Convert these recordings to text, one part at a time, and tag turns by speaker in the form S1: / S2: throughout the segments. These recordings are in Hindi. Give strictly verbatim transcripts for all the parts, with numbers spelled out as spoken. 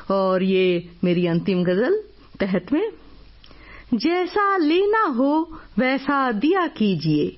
S1: और ये मेरी अंतिम गजल तहत में। जैसा लेना हो वैसा दिया कीजिए,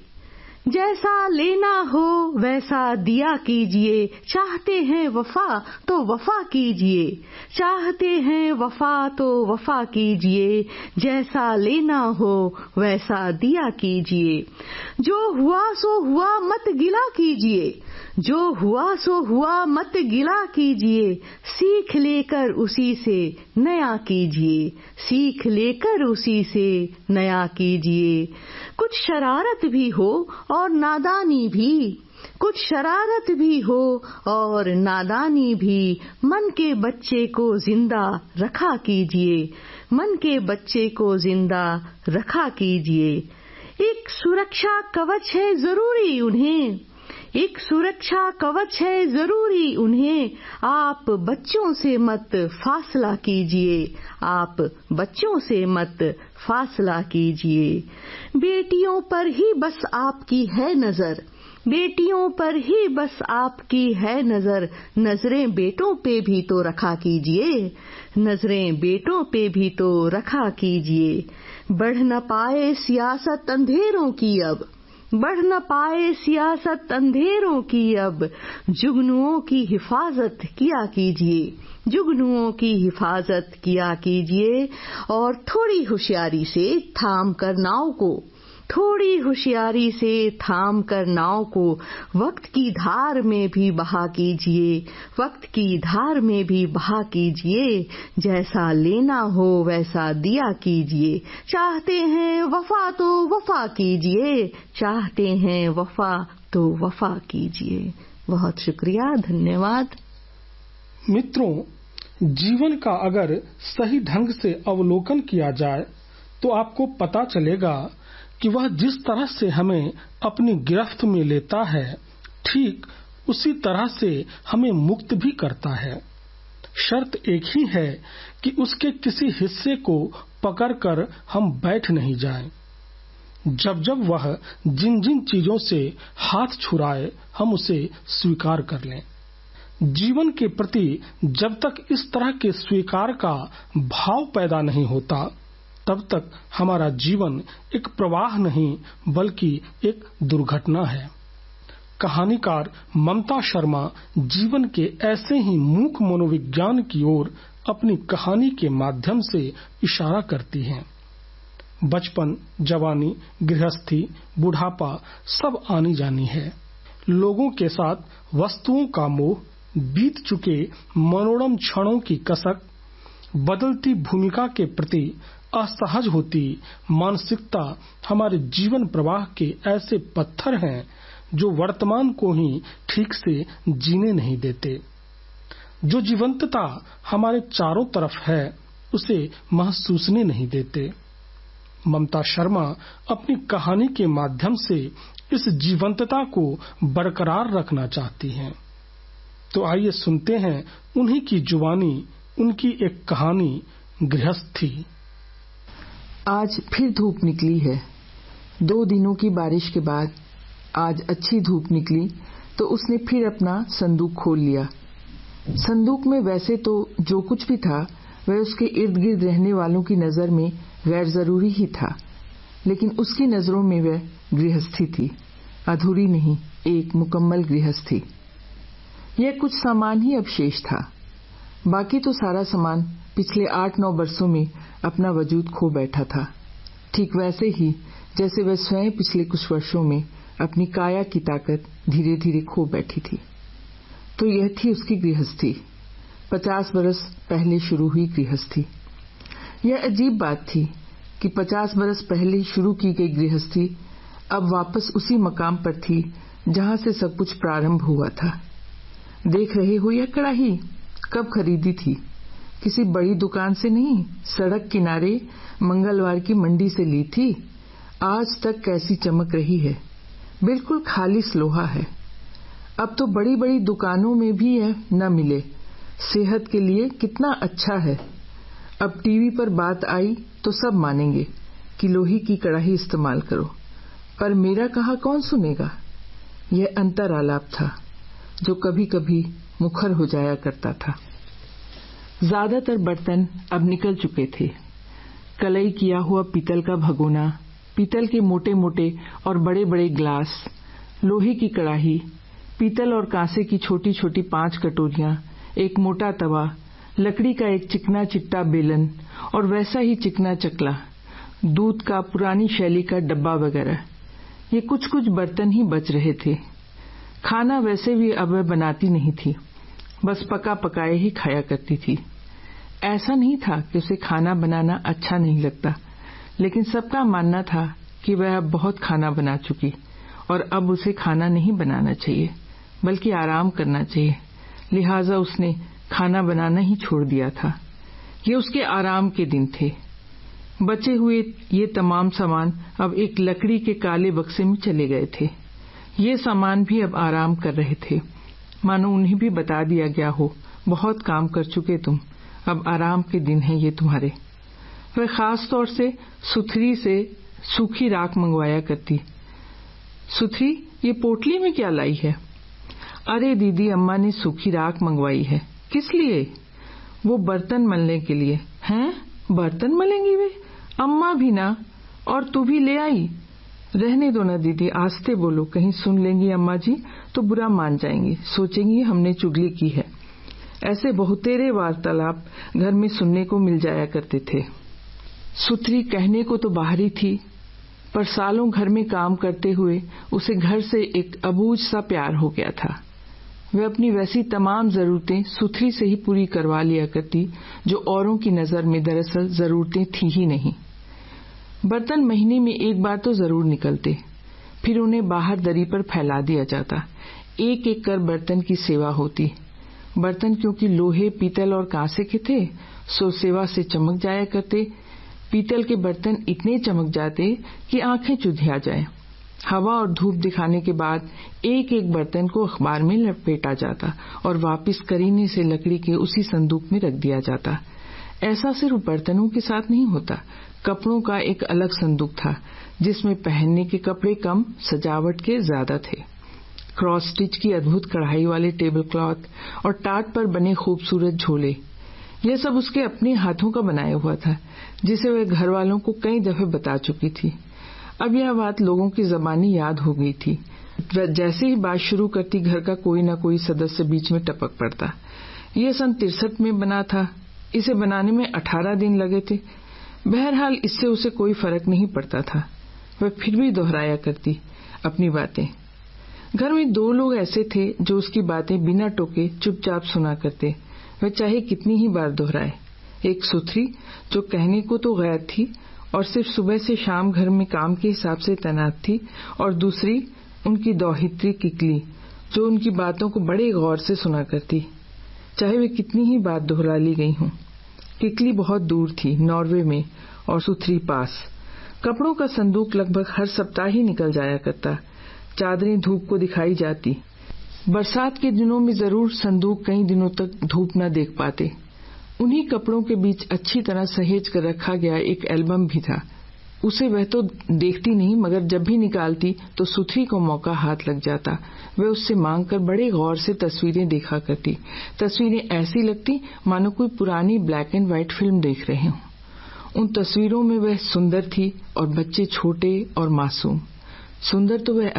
S1: जैसा लेना हो वैसा दिया कीजिए, चाहते हैं वफा तो वफा कीजिए, चाहते हैं वफा तो वफा कीजिए, जैसा लेना हो वैसा दिया कीजिए। जो हुआ सो हुआ मत गिला कीजिए, जो हुआ सो हुआ मत गिला कीजिए, सीख लेकर उसी से नया कीजिए, सीख लेकर उसी से नया कीजिए। कुछ शरारत भी हो और नादानी भी, कुछ शरारत भी हो और नादानी भी, मन के बच्चे को जिंदा रखा कीजिए, मन के बच्चे को जिंदा रखा कीजिए। एक सुरक्षा कवच है जरूरी उन्हें, एक सुरक्षा कवच है जरूरी उन्हें, आप बच्चों से मत फासला कीजिए, आप बच्चों से मत फासला कीजिए। बेटियों पर ही बस आपकी है नजर, बेटियों पर ही बस आपकी है नजर, नजरें बेटों पे भी तो रखा कीजिए, नजरें बेटों पे भी तो रखा कीजिए। बढ़ न पाए सियासत अंधेरों की अब, बढ़ न पाए सियासत अंधेरों की अब, जुगनुओं की हिफाजत किया कीजिए, जुगनुओं की हिफाजत किया कीजिए। और थोड़ी होशियारी से थाम कर नाव को, थोड़ी होशियारी से थाम कर नाव को, वक्त की धार में भी बहा कीजिए, वक्त की धार में भी बहा कीजिए। जैसा लेना हो वैसा दिया कीजिए, चाहते हैं वफा तो वफा कीजिए, चाहते हैं वफा तो वफा कीजिए। बहुत शुक्रिया, धन्यवाद।
S2: मित्रों, जीवन का अगर सही ढंग से अवलोकन किया जाए तो आपको पता चलेगा कि वह जिस तरह से हमें अपनी गिरफ्त में लेता है, ठीक उसी तरह से हमें मुक्त भी करता है। शर्त एक ही है कि उसके किसी हिस्से को पकड़कर हम बैठ नहीं जाएं। जब जब वह जिन जिन चीजों से हाथ छुड़ाए, हम उसे स्वीकार कर लें। जीवन के प्रति जब तक इस तरह के स्वीकार का भाव पैदा नहीं होता, तब तक हमारा जीवन एक प्रवाह नहीं बल्कि एक दुर्घटना है। कहानीकार ममता शर्मा जीवन के ऐसे ही मूक मनोविज्ञान की ओर अपनी कहानी के माध्यम से इशारा करती हैं। बचपन, जवानी, गृहस्थी, बुढ़ापा सब आनी जानी है। लोगों के साथ वस्तुओं का मोह, बीत चुके मनोरम क्षणों की कसक, बदलती भूमिका के प्रति असहज होती मानसिकता हमारे जीवन प्रवाह के ऐसे पत्थर हैं जो वर्तमान को ही ठीक से जीने नहीं देते। जो जीवंतता हमारे चारों तरफ है उसे महसूसने नहीं देते। ममता शर्मा अपनी कहानी के माध्यम से इस जीवंतता को बरकरार रखना चाहती हैं। तो आइए सुनते हैं उन्हीं की जुबानी, उनकी एक कहानी, गृहस्थी।
S3: आज फिर धूप निकली है। दो दिनों की बारिश के बाद आज अच्छी धूप निकली तो उसने फिर अपना संदूक खोल लिया। संदूक में वैसे तो जो कुछ भी था वह उसके इर्द गिर्द रहने वालों की नजर में गैर जरूरी ही था, लेकिन उसकी नजरों में वह गृहस्थी थी, अधूरी नहीं, एक मुकम्मल गृहस्थी। यह कुछ सामान ही अब शेष था, बाकी तो सारा सामान पिछले आठ नौ वर्षों में अपना वजूद खो बैठा था, ठीक वैसे ही जैसे वह स्वयं पिछले कुछ वर्षों में अपनी काया की ताकत धीरे धीरे खो बैठी थी। तो यह थी उसकी गृहस्थी, पचास बरस पहले शुरू हुई गृहस्थी। यह अजीब बात थी कि पचास बरस पहले शुरू की गई गृहस्थी अब वापस उसी मकाम पर थी जहां से सब कुछ प्रारंभ हुआ था। देख रहे हो यह कड़ाही कब खरीदी थी? किसी बड़ी दुकान से नहीं, सड़क किनारे मंगलवार की मंडी से ली थी। आज तक कैसी चमक रही है, बिल्कुल खालिस लोहा है। अब तो बड़ी बड़ी दुकानों में भी यह न मिले। सेहत के लिए कितना अच्छा है। अब टीवी पर बात आई तो सब मानेंगे कि लोहे की कड़ाही इस्तेमाल करो, पर मेरा कहा कौन सुनेगा। यह अंतर आलाप था जो कभी कभी मुखर हो जाया करता था। ज्यादातर बर्तन अब निकल चुके थे। कलई किया हुआ पीतल का भगोना, पीतल के मोटे मोटे और बड़े बड़े ग्लास, लोहे की कड़ाही, पीतल और कांसे की छोटी छोटी पांच कटोरियां, एक मोटा तवा, लकड़ी का एक चिकना चिट्टा बेलन और वैसा ही चिकना चकला, दूध का पुरानी शैली का डब्बा वगैरह। ये कुछ कुछ बर्तन ही बच रहे थे। खाना वैसे भी अब वह बनाती नहीं थी, बस पका पकाए ही खाया करती थी। ऐसा नहीं था कि उसे खाना बनाना अच्छा नहीं लगता, लेकिन सबका मानना था कि वह अब बहुत खाना बना चुकी और अब उसे खाना नहीं बनाना चाहिए बल्कि आराम करना चाहिए। लिहाजा उसने खाना बनाना ही छोड़ दिया था। ये उसके आराम के दिन थे। बचे हुए ये तमाम सामान अब एक लकड़ी के काले बक्से में चले गए थे। ये सामान भी अब आराम कर रहे थे, मानो उन्हें भी बता दिया गया हो, बहुत काम कर चुके तुम, अब आराम के दिन हैं ये तुम्हारे। वह खास तौर से सुथरी से सूखी राख मंगवाया करती। सुथरी, ये पोटली में क्या लाई है? अरे दीदी, अम्मा ने सूखी राख मंगवाई है। किस लिए? वो बर्तन मलने के लिए। हैं? बर्तन मलेंगी वे? अम्मा भी ना, और तू भी ले आई? रहने दो ना दीदी, आस्ते बोलो, कहीं सुन लेंगी अम्मा जी तो बुरा मान जाएंगी, सोचेंगी हमने चुगली की है। ऐसे बहुतेरे वार्तालाप घर में सुनने को मिल जाया करते थे। सुथरी कहने को तो बाहरी थी, पर सालों घर में काम करते हुए उसे घर से एक अबूझ सा प्यार हो गया था। वह अपनी वैसी तमाम जरूरतें सुथरी से ही पूरी करवा लिया करती जो औरों की नजर में दरअसल जरूरतें थी ही नहीं। बर्तन महीने में एक बार तो जरूर निकलते, फिर उन्हें बाहर दरी पर फैला दिया जाता। एक एक कर बर्तन की सेवा होती। बर्तन क्योंकि लोहे, पीतल और कांसे के थे, सो सेवा से चमक जाया करते। पीतल के बर्तन इतने चमक जाते कि आंखें चुधिया जाए। हवा और धूप दिखाने के बाद एक एक बर्तन को अखबार में लपेटा जाता और वापस करीने से लकड़ी के उसी संदूक में रख दिया जाता। ऐसा सिर्फ बर्तनों के साथ नहीं होता। कपड़ों का एक अलग संदूक था जिसमें पहनने के कपड़े कम, सजावट के ज्यादा थे। क्रॉस स्टिच की अद्भुत कढ़ाई वाले टेबल क्लॉथ और टाट पर बने खूबसूरत झोले, यह सब उसके अपने हाथों का बनाया हुआ था, जिसे वह घर वालों को कई दफे बता चुकी थी। अब यह बात लोगों की जबानी याद हो गई थी। जैसे ही बात शुरू करती, घर का कोई न कोई सदस्य बीच में टपक पड़ता। यह सन तिरसठ में बना था, इसे बनाने में अठारह दिन लगे थे। बहरहाल इससे उसे कोई फर्क नहीं पड़ता था। वह फिर भी दोहराया करती अपनी बातें। घर में दो लोग ऐसे थे जो उसकी बातें बिना टोके चुपचाप सुना करते, वह चाहे कितनी ही बार दोहराए। एक सुथरी, जो कहने को तो गैर थी और सिर्फ सुबह से शाम घर में काम के हिसाब से तैनात थी, और दूसरी उनकी दौहित्री किकली, जो उनकी बातों को बड़े गौर से सुना करती, चाहे वे कितनी ही बार दोहरा ली गई हों। किकली बहुत दूर थी, नॉर्वे में, और सुथरी पास। कपड़ों का संदूक लगभग हर सप्ताह ही निकल जाया करता। चादरें धूप को दिखाई जाती। बरसात के दिनों में जरूर संदूक कई दिनों तक धूप न देख पाते। उन्हीं कपड़ों के बीच अच्छी तरह सहेज कर रखा गया एक एल्बम भी था। उसे वह तो देखती नहीं, मगर जब भी निकालती तो सुथरी को मौका हाथ लग जाता। वह उससे मांगकर बड़े गौर से तस्वीरें देखा करती। तस्वीरें ऐसी लगती मानो कोई पुरानी ब्लैक एंड व्हाइट फिल्म देख रहे हों। उन तस्वीरों में वह सुंदर थी और बच्चे छोटे और मासूम। सुंदर तो वह